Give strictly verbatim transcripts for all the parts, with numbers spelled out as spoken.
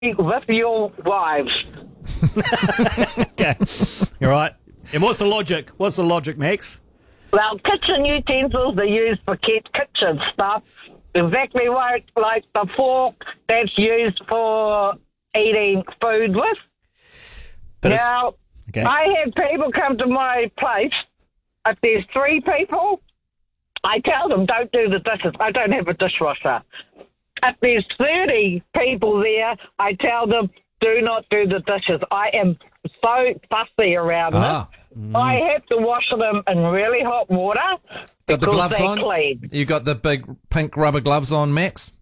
with your wives. Okay. You're right. And what's the logic? What's the logic, Max? Well, kitchen utensils are used for ki- kitchen stuff. Exactly like, like the fork that's used for eating food with. But it's- now, okay. I have people come to my place. If there's three people, I tell them don't do the dishes. I don't have a dishwasher. If there's thirty people there, I tell them do not do the dishes. I am so fussy around Ah. this. I have to wash them in really hot water Got the because gloves they're on? clean. You got the big pink rubber gloves on, Max?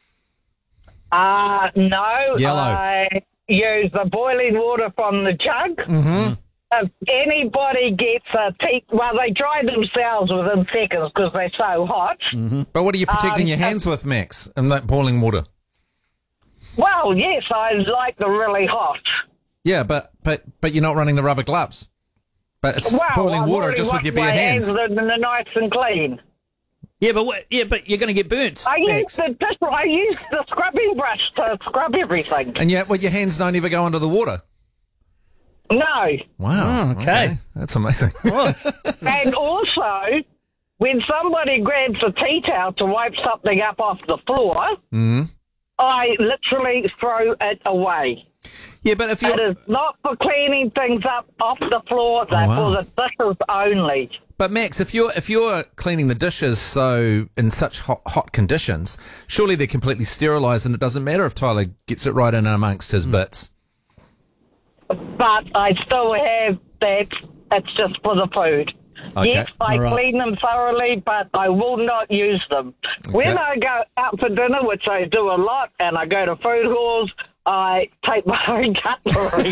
Uh, no. Yellow. I use the boiling water from the jug. Mm-hmm. If anybody gets a tea, well, they dry themselves within seconds because they're so hot. Mm-hmm. But what are you protecting Um, your hands with, Max, in that boiling water? Well, yes, I like the really hot. Yeah, but, but, but you're not running the rubber gloves. But it's Well, boiling I've water already just with washed your bare my hands. hands. And they're nice and clean. Yeah, but what, yeah, but you're going to get burnt. I use Max. the dish, I use the scrubbing brush to scrub everything. And yet, well, your hands don't ever go under the water. No. Wow. Oh, okay. That's amazing. And also, when somebody grabs a tea towel to wipe something up off the floor, Mm-hmm. I literally throw it away. Yeah, but if It you're... is not for cleaning things up off the floor, they're wow. for the dishes only. But Max, if you're if you're cleaning the dishes so in such hot, hot conditions, surely they're completely sterilised, and it doesn't matter if Tyler gets it right in amongst his bits. But I still have that. It's just for the food. Okay. Yes, I All right. clean them thoroughly, but I will not use them. When I go out for dinner, which I do a lot, and I go to food halls, I take my own cutlery.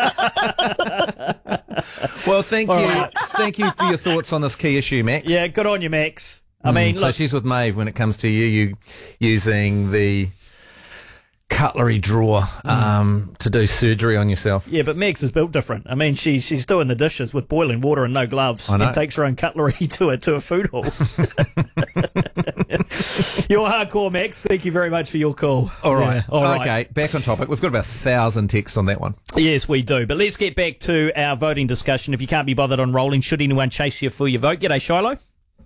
Well, thank All you, right. thank you for your thoughts on this key issue, Max. Yeah, good on you, Max. I mean, so look, she's with Maeve when it comes to you, you using the cutlery drawer um, to do surgery on yourself. yeah, but Max is built different. I mean, she, she's doing the dishes with boiling water and no gloves I know. and takes her own cutlery to a, to a food hall. You're hardcore, Max. Thank you very much for your call. All right. Yeah, all right. Okay, back on topic. We've got about a thousand texts on that one. Yes, we do. But let's get back to our voting discussion. If you can't be bothered on rolling, should anyone chase you for your vote? G'day, Shiloh.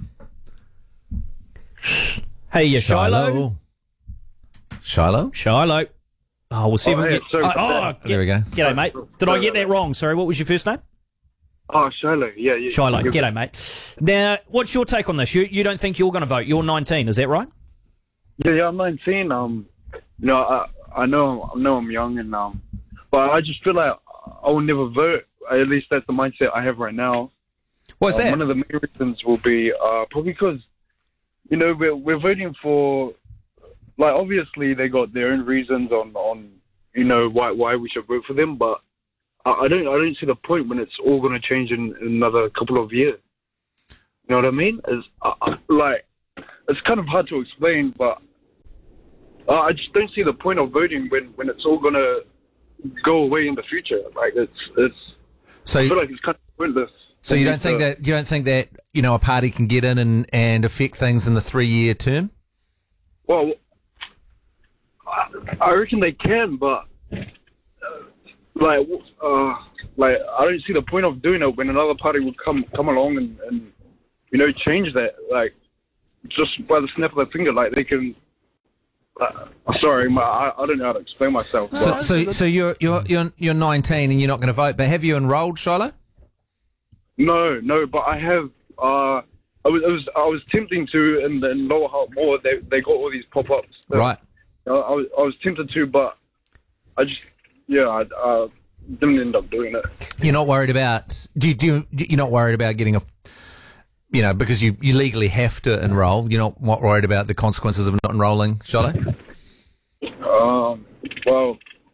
Hey, you Shiloh. Shiloh? Shiloh. Oh, we'll see if Oh, we hey, can get... sorry Oh, about oh, that. get- There we go. G'day, mate. Did I get that wrong? Sorry, what was your first name? Oh, Shiloh, yeah, yeah. Shiloh. Good. G'day, mate. Now, what's your take on this? You you don't think you're going to vote? You're nineteen, is that right? Yeah, yeah, I'm nineteen. Um, you know, I I know I know I'm young, and um, but I just feel like I will never vote. At least that's the mindset I have right now. What's Um, that? One of the main reasons will be uh, probably because, you know, we're we're voting for, like, obviously they got their own reasons on, on you know why why we should vote for them, but I, I don't I don't see the point when it's all going to change in, in another couple of years. You know what I mean? It's uh, uh, like it's kind of hard to explain, but uh, I just don't see the point of voting when, when it's all going to go away in the future. Like it's it's So, I feel like it's kind of pointless. so you for me don't think to- that you don't think that you know a party can get in and, and affect things in the three year term? Well, I, I reckon they can, but uh, like, uh, like I don't see the point of doing it when another party would come come along and, and you know change that. Like just by the snap of the finger, like they can. Uh, sorry, my, I, I don't know how to explain myself. So, But, so, so you're you're you're you're nineteen and you're not going to vote, but have you enrolled, Shiloh? no, no, but I have. Uh, I was, I was, I was tempting to in, in Lower Hutt Moor. They they got all these pop ups. Right. I, I was, I was tempted to, but I just, yeah, I uh, didn't end up doing it. You're not worried about do you, do you, you're not worried about getting a you know because you, you legally have to enroll. You're not wo- worried about the consequences of not enrolling, Shiloh? Um, well,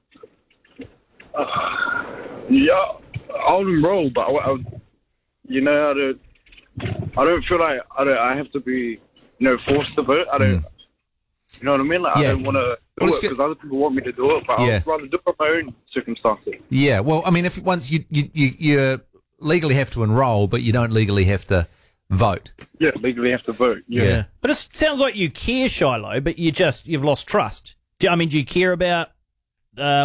uh, yeah, I'll enroll, but I, I, you know, how to. I don't feel like I don't. I have to be, you know, forced to vote. I don't. You know what I mean? Like, Yeah. I don't want to do Well, it's it because good- other people want me to do it, but Yeah. I'd rather do it on my own circumstances. Yeah. Well, I mean, if once you you you, you legally have to enrol, but you don't legally have to vote. Yeah, legally have to vote. Yeah. Yeah. But it sounds like you care, Shiloh, but you just, you've lost trust. Do, I mean, do you care about uh,